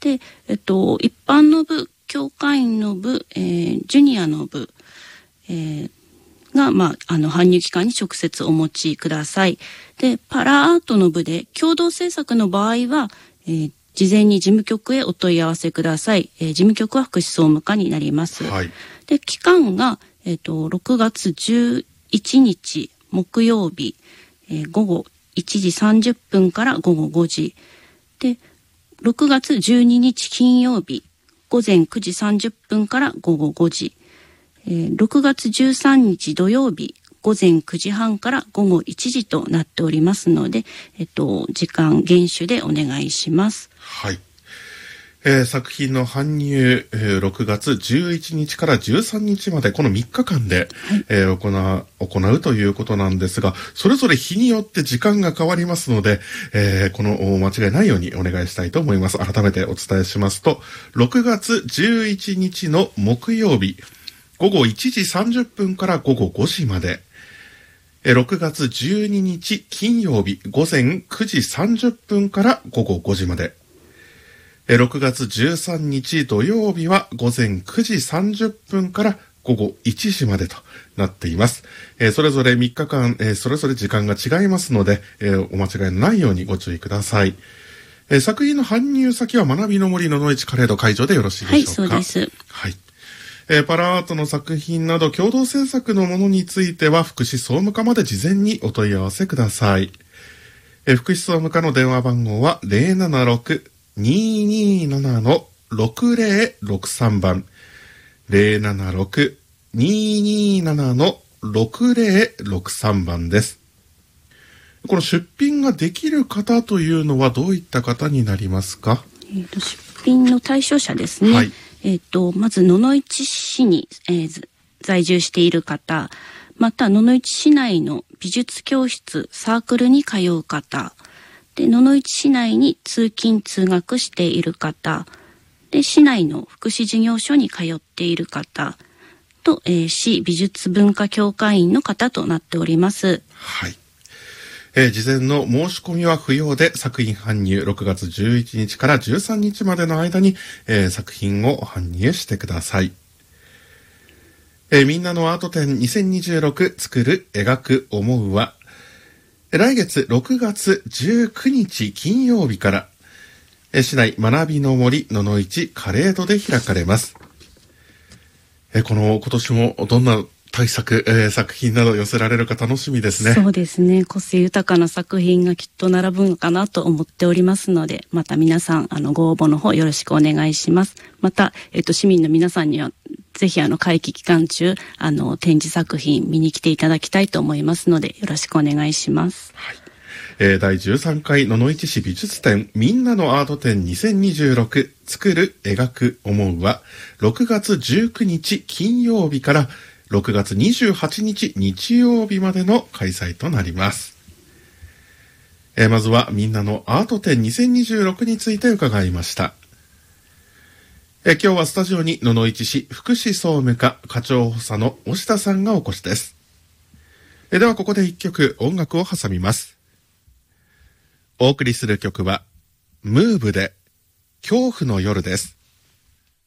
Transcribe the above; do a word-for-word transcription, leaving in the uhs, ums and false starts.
で、えっと、一般の部、教会員の部、えー、ジュニアの部、えー、が、まあ、あの、搬入機関に直接お持ちください。で、パラアートの部で共同制作の場合は、えー、事前に事務局へお問い合わせください。えー、事務局は福祉総務課になります。 はい。 で、期間が、えっと、ろくがつじゅういちにち木曜日、えー、午後いちじさんじゅっぷんから午後ごじ。で、ろくがつじゅうににち金曜日、午前くじさんじゅっぷんから午後ごじ。えー、ろくがつじゅうさんにち土曜日、午前くじはんから午後いちじとなっておりますので、えっと、時間厳守でお願いします。 はい。えー、作品の搬入、えー、ろくがつじゅういちにちからじゅうさんにちまでこのみっかかんで、はい、えー、行う、行うということなんですが、それぞれ日によって時間が変わりますので、えー、この間違いないようにお願いしたいと思います。改めてお伝えしますと、ろくがつじゅういちにちの木曜日、午後いちじさんじゅっぷんから午後ごじまで、ろくがつじゅうににち金曜日、午前くじさんじゅっぷんから午後ごじまで、ろくがつじゅうさんにち土曜日は午前くじさんじゅっぷんから午後いちじまでとなっています。えー、それぞれみっかかん、えー、それぞれ時間が違いますので、えー、お間違いのないようにご注意ください。えー、作品の搬入先は学びの森ののいちカレード会場でよろしいでしょうか。はい、 そうです。 はい。えー、パラアートの作品など共同制作のものについては福祉総務課まで事前にお問い合わせください。えー、福祉総務課の電話番号は ゼロななろく にーにーなな ろくぜろろくさん 番 ゼロななろく にーにーなな ろくぜろろくさん 番です。この出品ができる方というのはどういった方になりますか？ えーと、出品の対象者ですね。はい、えっと、まず野々市市に、えー、在住している方、また野々市市内の美術教室、サークルに通う方、で野々市市内に通勤通学している方、で市内の福祉事業所に通っている方と、えー、市美術文化協会員の方となっております。 はい。えー、事前の申し込みは不要で、作品搬入ろくがつじゅういちにちからじゅうさんにちまでの間に、えー、作品を搬入してください。えー、みんなのアート展にせんにじゅうろく作る、描く、思うは、来月ろくがつじゅうくにち金曜日から、えー、市内学びの森ののいちカレードで開かれます。えー、この今年もどんな対策、えー、作品など寄せられるか楽しみですね。 そうですね。個性豊かな作品がきっと並ぶのかなと思っておりますので、また皆さんあのご応募の方よろしくお願いします。また、えっと、市民の皆さんにはぜひあの会期期間中あの展示作品見に来ていただきたいと思いますのでよろしくお願いします。 はい。えー、だいじゅうさんかい野々市市美術展みんなのアート展にせんにじゅうろく作る、描く、思うはろくがつじゅうくにち金曜日からろくがつにじゅうはちにち日曜日までの開催となります。えー、まずはみんなのアート展にせんにじゅうろくについて伺いました。えー、今日はスタジオに野々市市福祉総務課課長補佐の押田さんがお越しです。えー、ではここで一曲音楽を挟みます。お送りする曲はムーブで恐怖の夜です。